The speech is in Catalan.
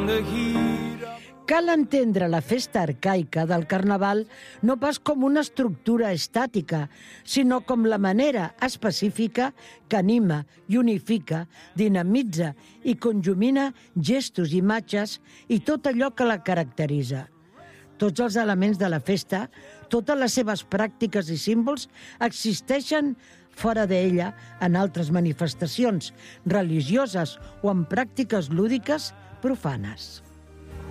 Cal entendre la festa arcaica del Carnaval no pas com una estructura estàtica, sinó com la manera específica que anima i unifica, dinamitza i conjumina gestos, imatges i tot allò que la caracteritza. Tots els elements de la festa, totes les seves pràctiques i símbols existeixen fora d'ella en altres manifestacions religioses o en pràctiques lúdiques profanes.